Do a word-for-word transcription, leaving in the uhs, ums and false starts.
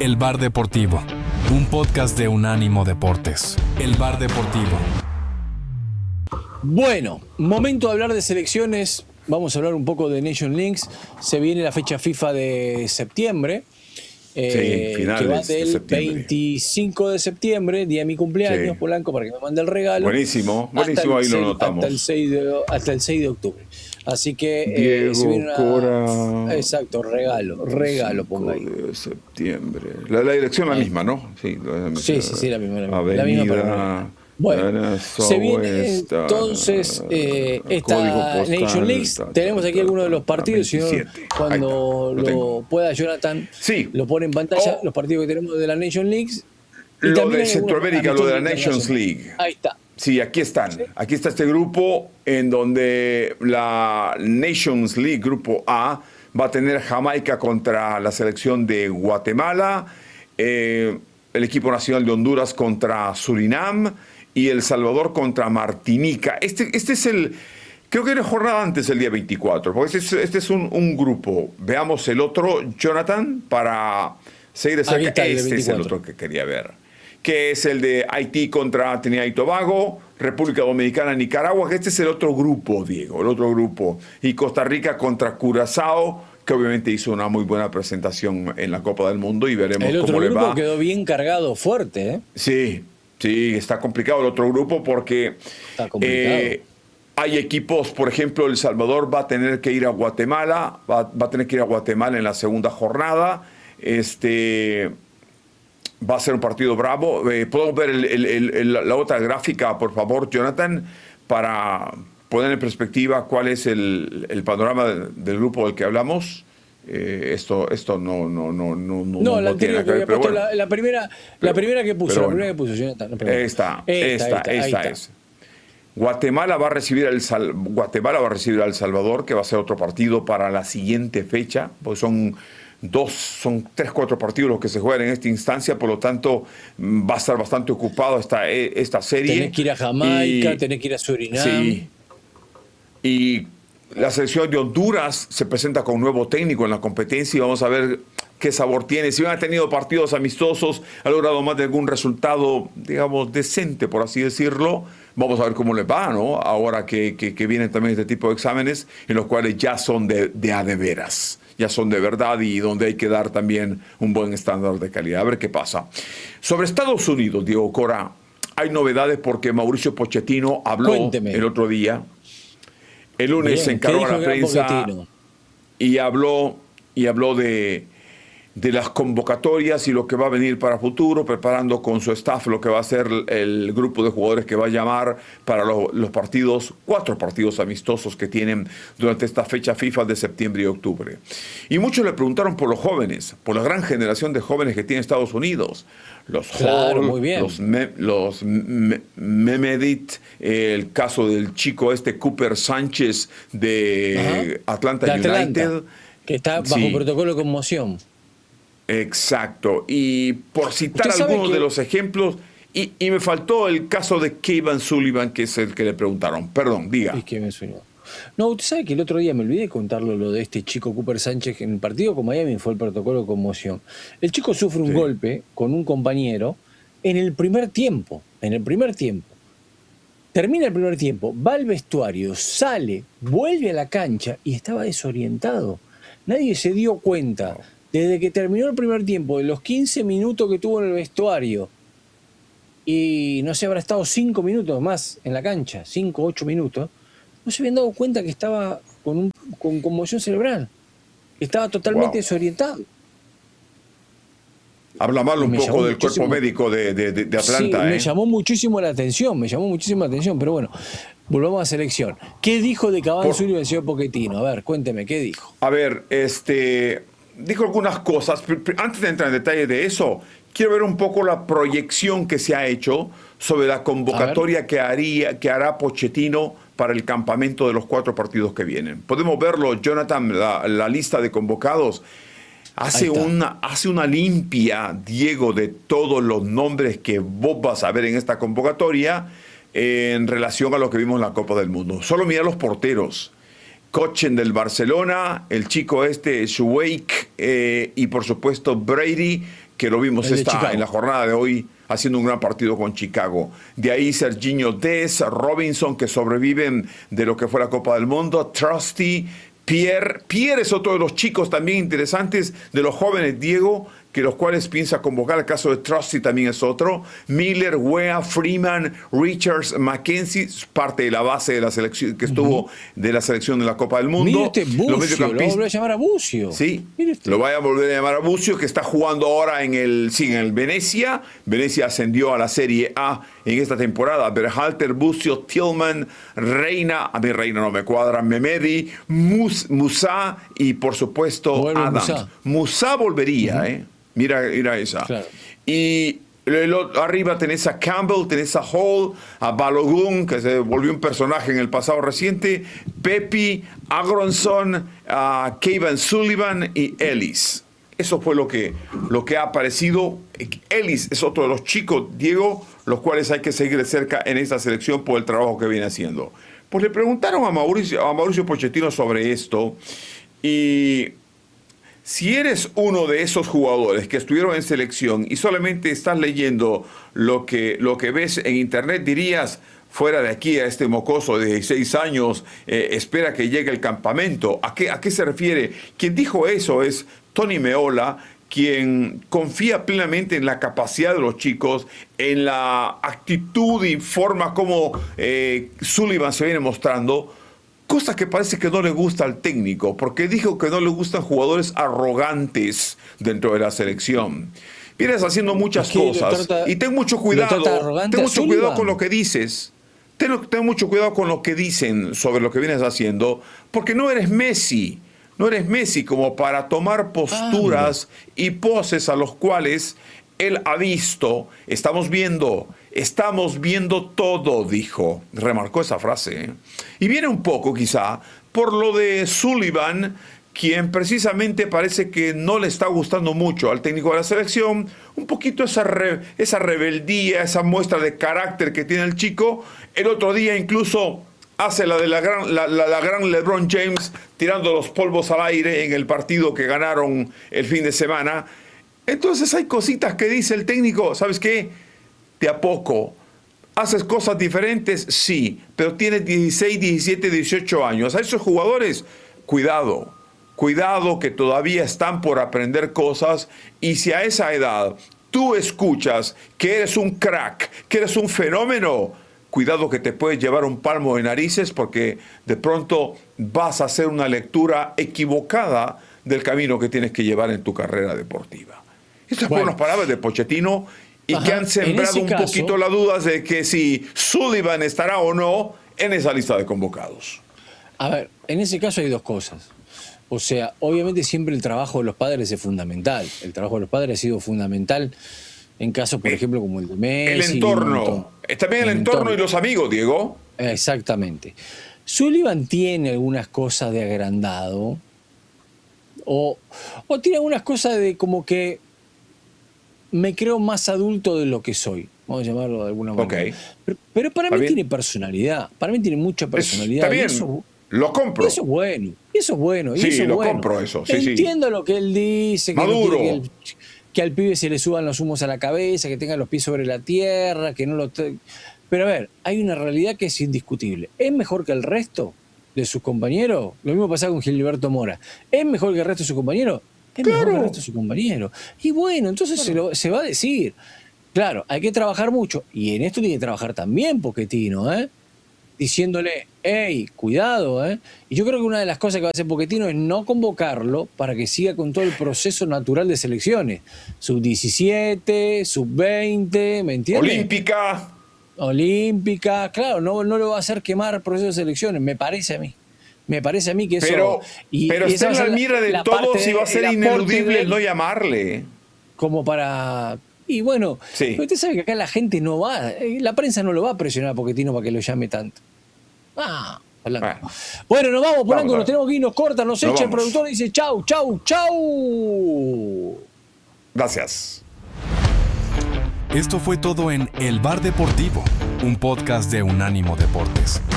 El Bar Deportivo, un podcast de Unánimo Deportes. El Bar Deportivo. Bueno, momento de hablar de selecciones. Vamos a hablar un poco de Nation Leagues. Se viene la fecha FIFA de septiembre. Eh, sí, finales que va del de veinticinco de septiembre, día de mi cumpleaños, sí. Polanco, para que me mande el regalo. Buenísimo, buenísimo, ahí seis, lo notamos. Hasta el seis de, hasta el seis de octubre. Así que Diego eh, se viene una, Cora. Exacto, regalo, regalo, ponga ahí. de septiembre. La, la dirección es la misma, ¿no? Sí, sí, sí, sí, la misma. La misma, Avenida, la misma para bueno, se viene entonces eh, esta Nation League. Tenemos aquí algunos de los partidos, si no, cuando lo, lo pueda Jonathan, sí. lo pone en pantalla, oh. los partidos que tenemos de la Nation League. Y lo de Centroamérica, lo de la Nations League. Ahí está. Sí, aquí están. ¿Sí? Aquí está este grupo en donde la Nations League, grupo A, va a tener Jamaica contra la selección de Guatemala, eh, el equipo nacional de Honduras contra Surinam y El Salvador contra Martinica. Este, este es el, creo que era jornada antes del día veinticuatro, porque este es, este es un, un grupo. Veamos el otro, Jonathan, para seguir de cerca. Este es el otro que quería ver, que es el de Haití contra Trinidad y Tobago, República Dominicana, Nicaragua, que este es el otro grupo, Diego, el otro grupo. Y Costa Rica contra Curazao, que obviamente hizo una muy buena presentación en la Copa del Mundo y veremos cómo le va. El otro grupo quedó bien cargado, fuerte, ¿eh? Sí, sí, está complicado el otro grupo porque está complicado. Eh, hay equipos, por ejemplo, El Salvador va a tener que ir a Guatemala, va, va a tener que ir a Guatemala en la segunda jornada. Este... Va a ser un partido bravo. Eh, ¿Podemos ver el, el, el, el, la otra gráfica, por favor, Jonathan, para poner en perspectiva cuál es el, el panorama del, del grupo del que hablamos? Eh, esto, esto no, no, no, no, no, no la no tiene que había ver, puesto, bueno. la, la primera, pero, la primera que puso, la bueno, primera que puso, Jonathan. Esta, esta, esta, esta, esta es. Guatemala va a recibir al Sal, Guatemala va a recibir a El Salvador, que va a ser otro partido para la siguiente fecha, porque son dos, son tres, cuatro partidos los que se juegan en esta instancia, por lo tanto va a estar bastante ocupado esta, esta serie. Tenés que ir a Jamaica, y, tenés que ir a Surinam. Sí. Y la selección de Honduras se presenta con un nuevo técnico en la competencia y vamos a ver qué sabor tiene. Si bien ha tenido partidos amistosos, ha logrado más de algún resultado, digamos, decente, por así decirlo. Vamos a ver cómo les va, ¿no? Ahora que, que, que vienen también este tipo de exámenes en los cuales ya son de, de a de veras. Ya son de verdad y donde hay que dar también un buen estándar de calidad. A ver qué pasa. Sobre Estados Unidos, Diego Cora, hay novedades porque Mauricio Pochettino habló Cuénteme. el otro día. El lunes Bien, se encargó a la prensa y habló, y habló de, de las convocatorias y lo que va a venir para futuro, preparando con su staff lo que va a ser el grupo de jugadores que va a llamar para lo, los partidos, cuatro partidos amistosos que tienen durante esta fecha FIFA de septiembre y octubre. Y muchos le preguntaron por los jóvenes, por la gran generación de jóvenes que tiene Estados Unidos. Los claro, Hall, muy bien. los, me, los me, Memedit, eh, el caso del chico este Cooper Sánchez de Ajá. Atlanta, de Atlanta United. Que está bajo sí. protocolo de conmoción. Exacto. Y por citar algunos que... de los ejemplos, y, y me faltó el caso de Kevin Sullivan, que es el que le preguntaron. Perdón, diga. Es que me suena. No, usted sabe que el otro día me olvidé de contarlo lo de este chico Cooper Sánchez, que en el partido con Miami fue el protocolo de conmoción. El chico sufre un sí. golpe con un compañero en el primer tiempo. En el primer tiempo. Termina el primer tiempo, va al vestuario, sale, vuelve a la cancha y estaba desorientado. Nadie se dio cuenta. No. Desde que terminó el primer tiempo, de los quince minutos que tuvo en el vestuario, y no sé, habrá estado cinco minutos más en la cancha, cinco, ocho minutos, no se habían dado cuenta que estaba con, un, con conmoción cerebral. Estaba totalmente wow. desorientado. Habla mal un poco del cuerpo médico de, de, de Atlanta. Sí, ¿eh? me llamó muchísimo la atención, me llamó muchísimo la atención, pero bueno, volvamos a selección. ¿Qué dijo de Cavani Por... y el señor Pochettino? A ver, cuénteme, ¿qué dijo? A ver, este... dijo algunas cosas. Antes de entrar en detalle de eso, quiero ver un poco la proyección que se ha hecho sobre la convocatoria que haría, que hará Pochettino para el campamento de los cuatro partidos que vienen. Podemos verlo, Jonathan, la, la lista de convocados. Hace una, hace una limpia, Diego, de todos los nombres que vos vas a ver en esta convocatoria en relación a lo que vimos en la Copa del Mundo. Solo mira los porteros. Kochen del Barcelona, el chico este, Schweik, eh, y por supuesto Brady, que lo vimos esta, Chicago. en la jornada de hoy, haciendo un gran partido con Chicago. De ahí Serginho Dest, Robinson, que sobreviven de lo que fue la Copa del Mundo, Trusty, Pierre. Pierre es otro de los chicos también interesantes, de los jóvenes, Diego, que los cuales piensa convocar. El caso de Trusty también es otro. Miller, Wea, Freeman, Richards, McKenzie, parte de la base de la selección que estuvo uh-huh. de la selección de la Copa del Mundo. Mire este Bucio, lo volvió a llamar a Bucio. Sí, este. lo vaya a volver a llamar a Bucio, que está jugando ahora en el, sí, en el Venecia. Venecia ascendió a la Serie A en esta temporada. Berhalter, Bucio, Tillman, Reina, a mí Reina no me cuadra, Memedi, Mus, Musa y por supuesto Vuelve Adams. Musa, Musa volvería, uh-huh. ¿eh? Mira, mira esa. Claro. Y arriba tenés a Campbell, tenés a Hall, a Balogun, que se volvió un personaje en el pasado reciente, Pepi, Agronson, a Kevin Sullivan y Ellis. Eso fue lo que, lo que ha aparecido. Ellis es otro de los chicos, Diego, los cuales hay que seguir de cerca en esta selección por el trabajo que viene haciendo. Pues le preguntaron a Mauricio, a Mauricio Pochettino sobre esto, y si eres uno de esos jugadores que estuvieron en selección y solamente estás leyendo lo que, lo que ves en internet, dirías, fuera de aquí a este mocoso de dieciséis años, eh, espera que llegue el campamento. ¿A qué, a qué se refiere? Quien dijo eso es Tony Meola, quien confía plenamente en la capacidad de los chicos, en la actitud y forma como eh, Sullivan se viene mostrando. Cosa que parece que no le gusta al técnico, porque dijo que no le gustan jugadores arrogantes dentro de la selección. Vienes haciendo muchas cosas trata, y ten mucho cuidado, ten mucho cuidado con lo que dices. Ten, ten mucho cuidado con lo que dicen sobre lo que vienes haciendo, porque no eres Messi. No eres Messi como para tomar posturas ah, y poses a los cuales él ha visto. Estamos viendo... Estamos viendo todo, dijo. Remarcó esa frase. ¿eh? Y viene un poco, quizá, por lo de Sullivan, quien precisamente parece que no le está gustando mucho al técnico de la selección. Un poquito esa, re, esa rebeldía, esa muestra de carácter que tiene el chico. El otro día incluso hace la de la gran, la, la, la gran LeBron James, tirando los polvos al aire en el partido que ganaron el fin de semana. Entonces hay cositas que dice el técnico, ¿sabes qué? De a poco. ¿Haces cosas diferentes? Sí, pero tienes dieciséis, diecisiete, dieciocho años. A esos jugadores, cuidado. Cuidado que todavía están por aprender cosas, y si a esa edad tú escuchas que eres un crack, que eres un fenómeno, cuidado que te puedes llevar un palmo de narices, porque de pronto vas a hacer una lectura equivocada del camino que tienes que llevar en tu carrera deportiva. Estas bueno. fueron las palabras de Pochettino, y Ajá, que han sembrado un caso, poquito la duda de que si Sullivan estará o no en esa lista de convocados. A ver, en ese caso hay dos cosas. O sea, obviamente siempre el trabajo de los padres es fundamental. El trabajo de los padres ha sido fundamental en casos, por ejemplo, como el de Messi. El entorno. También el, el entorno, entorno y los amigos, Diego. Exactamente. Sullivan tiene algunas cosas de agrandado, o, o tiene algunas cosas de como que me creo más adulto de lo que soy, vamos a llamarlo de alguna manera. Okay. Pero, pero para ¿Está mí bien? tiene personalidad, para mí tiene mucha personalidad. Está bien, y eso, lo compro. Y eso es bueno, y eso es bueno. Y sí, eso es lo bueno. compro eso. Sí, Entiendo sí. lo que él dice, que, Maduro. No que, el, que al pibe se le suban los humos a la cabeza, que tenga los pies sobre la tierra, que no lo... Pero a ver, hay una realidad que es indiscutible. ¿Es mejor que el resto de sus compañeros? Lo mismo pasa con Gilberto Mora. ¿Es mejor que el resto de sus compañeros? Es claro. mejor que el resto de sus compañeros. Y bueno, entonces claro. se, lo, se va a decir. Claro, hay que trabajar mucho. Y en esto tiene que trabajar también Pochettino, ¿eh? Diciéndole, hey, cuidado, ¿eh? Y yo creo que una de las cosas que va a hacer Pochettino es no convocarlo para que siga con todo el proceso natural de selecciones. sub diecisiete, sub veinte, ¿me entiendes? Olímpica. Olímpica, claro, no, no lo va a hacer quemar proceso de selecciones, me parece a mí. Me parece a mí que eso... Pero, y, pero y está en la mira de todos y va a ser ineludible no llamarle. Como para... Y bueno, sí. pero usted sabe que acá la gente no va, la prensa no lo va a presionar a Pochettino para que lo llame tanto. Ah, bueno. bueno, nos vamos, Polanco, vamos nos tenemos que ir, nos cortan, nos, nos echa, vamos. El productor dice chau, chau, chau. Gracias. Esto fue todo en El Bar Deportivo, un podcast de Unánimo Deportes.